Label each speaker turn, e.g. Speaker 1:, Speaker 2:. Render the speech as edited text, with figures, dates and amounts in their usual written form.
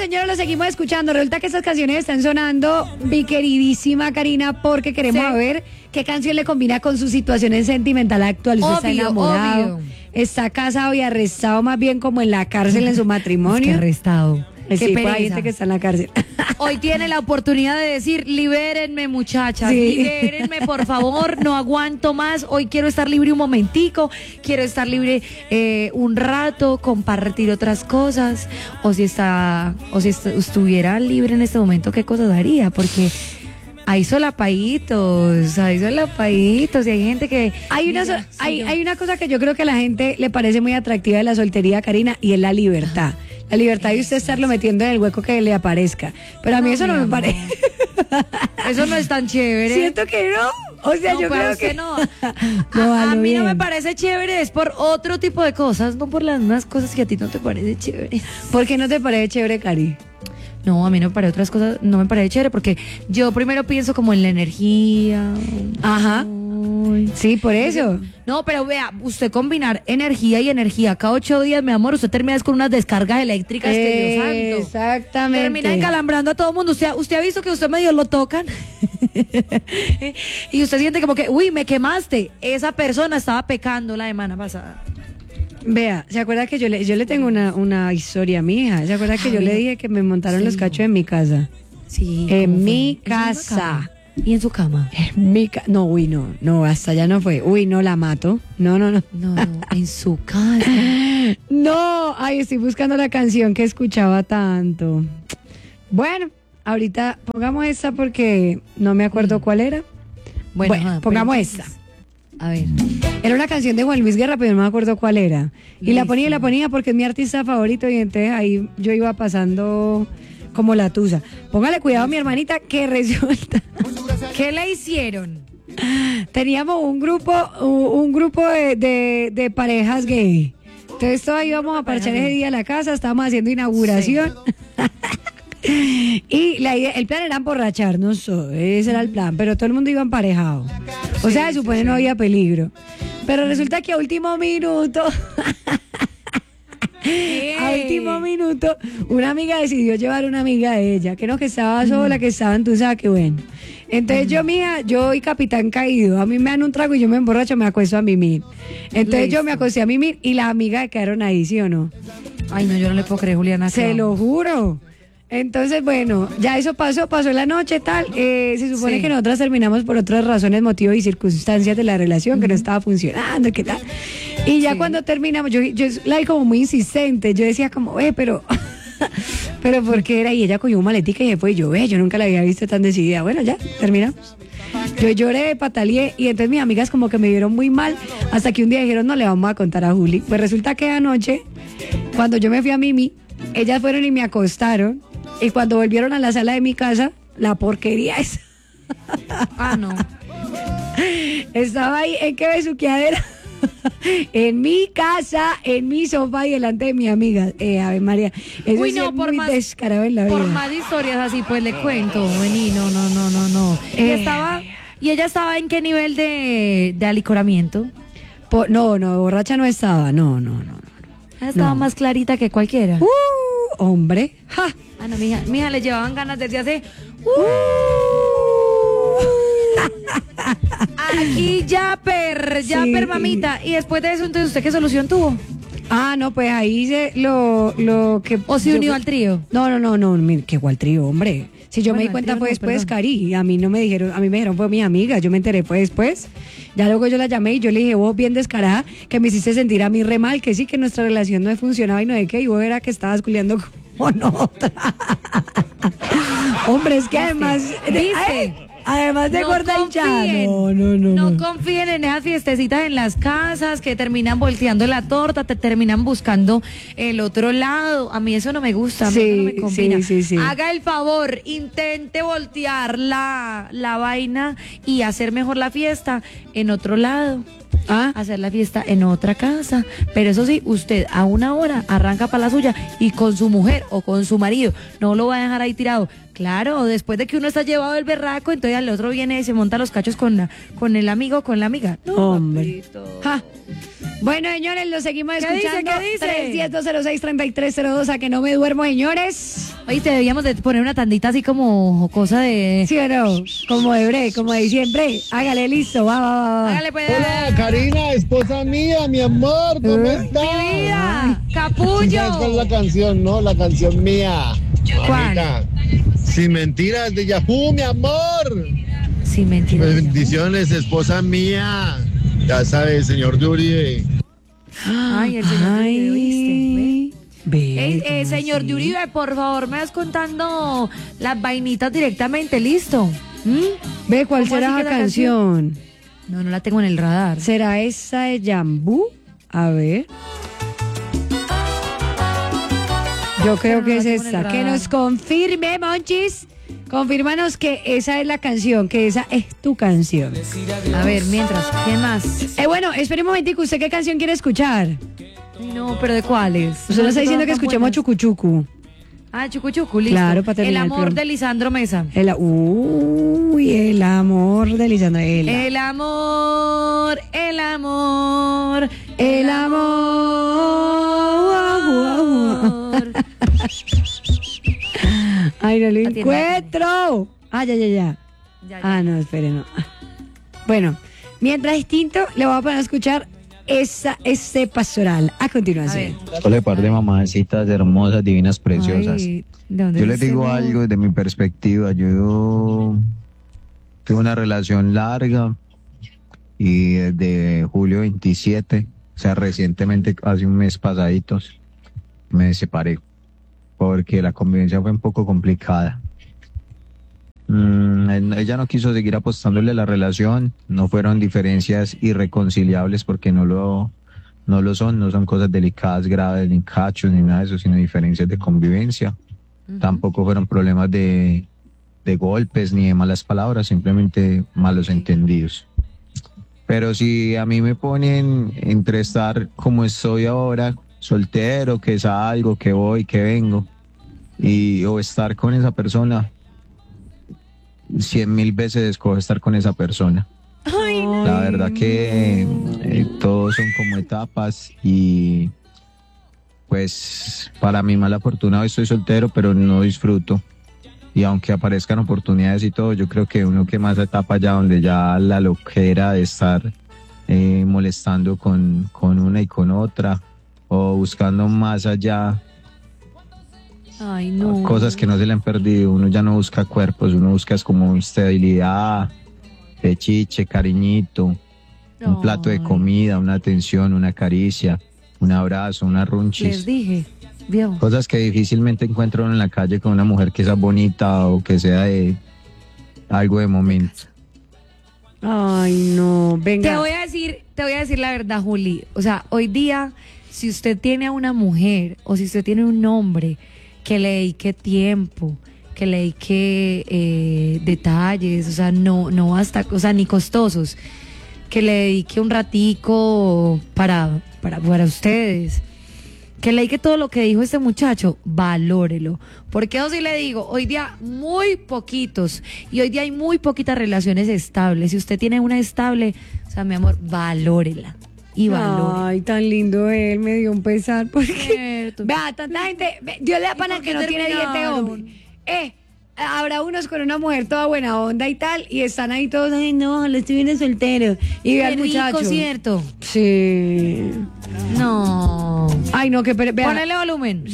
Speaker 1: señores, lo seguimos escuchando. Resulta que estas canciones están sonando, mi queridísima Karina, porque queremos saber qué canción le combina con su situación sentimental actual. Usted está enamorado, está casado y arrestado, más bien como en la cárcel en su matrimonio.
Speaker 2: Es que arrestado.
Speaker 1: Sí, pues hay gente que está en la cárcel.
Speaker 2: Hoy tiene la oportunidad de decir, libérenme, muchachas, libérenme, por favor, no aguanto más, hoy quiero estar libre un momentico, quiero estar libre un rato, compartir otras cosas, o si estuviera libre en este momento, ¿qué cosas haría? Porque hay solapaditos, y hay gente que...
Speaker 1: Hay una cosa que yo creo que a la gente le parece muy atractiva de la soltería, Karina, y es la libertad. La libertad de usted estarlo metiendo en el hueco que le aparezca. Pero a mí eso no me parece.
Speaker 2: Eso no es tan chévere.
Speaker 1: Siento que no. O sea, yo creo que
Speaker 2: no. A mí no me parece chévere, es por otro tipo de cosas, no por las mismas cosas que a ti no te parece chévere.
Speaker 1: ¿Por qué no te parece chévere, Cari?
Speaker 2: No, a mí no me parece otras cosas, no me parece chévere porque yo primero pienso como en la energía.
Speaker 1: Ajá. Sí, por eso.
Speaker 2: No, pero vea, usted combinar energía y energía cada 8 días, mi amor, usted termina con unas descargas eléctricas que Dios santo.
Speaker 1: Exactamente.
Speaker 2: Termina encalambrando a todo el mundo. Usted ha visto que usted medio lo tocan y usted siente como que, uy, me quemaste. Esa persona estaba pecando la semana pasada.
Speaker 1: Vea, ¿se acuerda que yo le tengo una historia a mi hija? ¿Se acuerda que yo le dije que me montaron los cachos en mi casa?
Speaker 2: Sí.
Speaker 1: En mi casa.
Speaker 2: ¿Y en su cama?
Speaker 1: No, uy, no, hasta allá no fue. Uy, no, la mato. No,
Speaker 2: en su casa.
Speaker 1: No, ay, estoy buscando la canción que escuchaba tanto. Bueno, ahorita pongamos esta porque no me acuerdo cuál era. Bueno, pongamos esta.
Speaker 2: A ver.
Speaker 1: Era una canción de Juan Luis Guerra, pero no me acuerdo cuál era. Y la ponía porque es mi artista favorito y entonces ahí yo iba pasando como la tusa. Póngale cuidado a mi hermanita que resulta.
Speaker 2: ¿Qué le hicieron?
Speaker 1: Teníamos un grupo de parejas gay. Entonces todos íbamos a parchar ese día a la casa, estábamos haciendo inauguración. Sí. Y el plan era emborracharnos, ese era el plan, pero todo el mundo iba emparejado. O sea, se supone no había peligro. Pero resulta que a último minuto... A último minuto, una amiga decidió llevar una amiga de ella, que no, que estaba sola, que estaba entusada, que bueno. Entonces yo y capitán caído, a mí me dan un trago y yo me emborracho, me acuesto a mimir. Entonces yo me acosté a mimir y las amigas quedaron ahí, ¿sí o no?
Speaker 2: Ay, no, yo no le puedo creer, Juliana.
Speaker 1: Se lo juro. Entonces, bueno, ya eso pasó la noche, tal. Se supone que nosotras terminamos por otras razones, motivos y circunstancias de la relación, que no estaba funcionando, ¿qué tal? Y ya cuando terminamos, yo la vi como muy insistente, yo decía como, pero ¿por qué era? Y ella cogió un maletica y después yo nunca la había visto tan decidida. Bueno, ya, terminamos. Yo lloré, pataleé, y entonces mis amigas como que me vieron muy mal, hasta que un día dijeron, no le vamos a contar a Juli. Pues resulta que anoche, cuando yo me fui a Mimi, ellas fueron y me acostaron, y cuando volvieron a la sala de mi casa, la porquería esa.
Speaker 2: Ah, no.
Speaker 1: Estaba ahí, ¿en qué besuqueadera? En mi casa, en mi sofá y delante de mi amiga. Ave María, eso
Speaker 2: uy, no,
Speaker 1: es muy descarado en la vida.
Speaker 2: Por más historias así, pues le cuento, vení, no. ¿Y ella estaba en qué nivel de alicoramiento?
Speaker 1: No, borracha no estaba, no.
Speaker 2: Estaba más clarita que cualquiera.
Speaker 1: Hombre. ¡Ja!
Speaker 2: Ah, no, mija, le llevaban ganas desde hace... Aquí Yapper, mamita. Y después de eso, entonces, ¿usted qué solución tuvo?
Speaker 1: Ah, no, pues ahí hice lo que...
Speaker 2: ¿O se unió al trío?
Speaker 1: No, mire, que igual trío, hombre. Si yo me di cuenta fue después, Cari, a mí me dijeron fue mi amiga, yo me enteré fue después. Ya luego yo la llamé y yo le dije, vos bien descarada, que me hiciste sentir a mí re mal, que sí, que nuestra relación no funcionaba y no de qué, y vos era que estabas culiando con otra. Hombre, es que además... Además de gorda hinchada.
Speaker 2: No confíen en esas fiestecitas en las casas que terminan volteando la torta, te terminan buscando el otro lado. A mí eso no me gusta, a mí eso no me combina.
Speaker 1: Sí.
Speaker 2: Haga el favor, intente voltear la vaina y hacer mejor la fiesta en otro lado. Hacer la fiesta en otra casa, pero eso sí, usted a una hora arranca para la suya y con su mujer o con su marido, no lo va a dejar ahí tirado. Claro, después de que uno está llevado el berraco, entonces el otro viene y se monta los cachos con el amigo o con la amiga.
Speaker 1: No, hombre. Bueno, señores, lo seguimos
Speaker 2: ¿Qué dice?
Speaker 1: escuchando.
Speaker 2: ¿Qué dice?
Speaker 1: 310-206-3302, a que no me duermo, señores.
Speaker 2: Oye, te debíamos de poner una tandita así como cosa de...
Speaker 1: ¿Sí o no? Como de bre, como de diciembre. Hágale, listo, va.
Speaker 2: Hágale, pues.
Speaker 3: Hola, Karina, esposa mía, mi amor, ¿cómo estás?
Speaker 2: ¡Mi vida!
Speaker 3: ¿Sí
Speaker 2: ¡Capullo!
Speaker 3: ¿Sabes cuál es la canción, no? La canción mía.
Speaker 2: ¿Cuál?
Speaker 3: Mamita. Sin mentiras de Yahoo, mi amor.
Speaker 2: Sí, mentira.
Speaker 3: Bendiciones, esposa mía. Ya sabes, señor Yuri.
Speaker 2: Ay, el señor Uribe, ¿oíste?
Speaker 1: Ve,
Speaker 2: Señor
Speaker 1: ¿cómo así?
Speaker 2: Uribe, por favor, me vas contando las vainitas directamente, ¿listo?
Speaker 1: Ve, ¿cuál
Speaker 2: ¿Cómo
Speaker 1: será
Speaker 2: así
Speaker 1: la
Speaker 2: que la
Speaker 1: canción?
Speaker 2: No la tengo en el radar.
Speaker 1: ¿Será esa de Jambú? A ver. Yo creo
Speaker 2: no
Speaker 1: que
Speaker 2: la
Speaker 1: es
Speaker 2: tengo en el
Speaker 1: esta. Que
Speaker 2: radar.
Speaker 1: nos confirme, Monchis. Confírmanos que esa es la canción, que esa es tu canción.
Speaker 2: A ver, mientras, ¿quién más?
Speaker 1: Bueno, espere un momentico. ¿Usted qué canción quiere escuchar?
Speaker 2: Ay, no, pero ¿de cuáles?
Speaker 1: Usted nos está diciendo que
Speaker 2: Todas
Speaker 1: escuchemos
Speaker 2: buenas.
Speaker 1: Chucuchucu.
Speaker 2: Ah, Chucuchucu, listo.
Speaker 1: Claro, para terminar
Speaker 2: El
Speaker 1: el
Speaker 2: amor
Speaker 1: plan.
Speaker 2: de Lisandro Mesa.
Speaker 1: El amor de Lisandro.
Speaker 2: El amor, el amor,
Speaker 1: El amor. Ay, no lo
Speaker 2: La tiene.
Speaker 1: encuentro. Ah, ya.
Speaker 2: Ya.
Speaker 1: Ah, no, espere, no. Bueno, mientras distinto, le voy a poner a escuchar ese pastoral a
Speaker 2: A
Speaker 1: continuación.
Speaker 2: ver.
Speaker 4: Hola, par de mamacitas hermosas, divinas, preciosas.
Speaker 2: Ay, ¿de dónde
Speaker 4: Yo les
Speaker 2: dice
Speaker 4: digo
Speaker 2: no?
Speaker 4: algo desde mi perspectiva. Yo tuve una relación larga y desde julio 27, o sea, recientemente, hace un mes pasaditos, me separé porque la convivencia fue un poco complicada. Ella no quiso seguir apostándole a la relación, no fueron diferencias irreconciliables porque no lo son, no son cosas delicadas, graves, ni cachos, ni nada de eso, sino diferencias de convivencia. Tampoco fueron problemas de golpes ni de malas palabras, simplemente malos entendidos. Pero si a mí me ponen entre estar como estoy ahora, soltero, que salgo, que voy, que vengo, o estar con esa persona, 100.000 veces escojo estar con esa persona. La verdad que todos son como etapas y pues para mi mala fortuna hoy estoy soltero, pero no disfruto. Y aunque aparezcan oportunidades y todo, yo creo que uno quema esa etapa ya donde ya la loquera de estar molestando con una y con otra o buscando más allá
Speaker 2: Ay, no.
Speaker 4: cosas que no se le han perdido. Uno ya no busca cuerpos, uno busca es como estabilidad, pechiche, cariñito, un plato de
Speaker 2: Ay.
Speaker 4: comida, una atención, una caricia, un abrazo, una
Speaker 2: Les
Speaker 4: runchis.
Speaker 2: dije, vio.
Speaker 4: Cosas que difícilmente encuentro uno en la calle con una mujer que sea bonita o que sea de algo de momento.
Speaker 1: Ay, no, venga.
Speaker 2: Te voy a decir la verdad, Juli. O sea, hoy día, si usted tiene a una mujer o si usted tiene un hombre que le dedique tiempo, que le dedique detalles, o sea, no basta, o sea, ni costosos, que le dedique un ratico para ustedes, que le dedique todo lo que dijo este muchacho, valórelo. Porque eso sí le digo, hoy día muy poquitos y hoy día hay muy poquitas relaciones estables. Si usted tiene una estable, o sea, mi amor, valórela y valórela.
Speaker 1: Ay, tan lindo él, me dio un pesar. Porque,
Speaker 2: Cierto.
Speaker 1: vea, tanta gente, Dios le da pana
Speaker 2: por
Speaker 1: que
Speaker 2: qué
Speaker 1: no tiene diente
Speaker 2: terminaron?
Speaker 1: hombre. Habrá unos con una mujer toda buena onda y tal, y están ahí todos, ay, no, lo estoy viendo soltero. Y ve
Speaker 2: Qué
Speaker 1: al
Speaker 2: rico,
Speaker 1: muchacho.
Speaker 2: ¿cierto?
Speaker 1: Sí.
Speaker 2: No.
Speaker 1: Ay, no, que vea.
Speaker 2: Ponele volumen.